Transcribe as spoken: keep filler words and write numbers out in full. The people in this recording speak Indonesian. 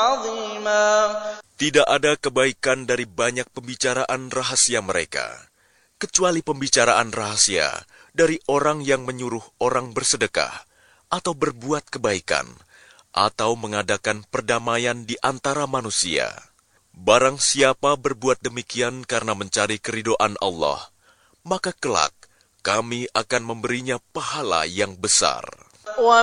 عظيما. Tidak ada kebaikan dari banyak pembicaraan rahasia mereka, kecuali pembicaraan rahasia dari orang yang menyuruh orang bersedekah, atau berbuat kebaikan, atau mengadakan perdamaian di antara manusia. Barang siapa berbuat demikian karena mencari keridhaan Allah, maka kelak kami akan memberinya pahala yang besar.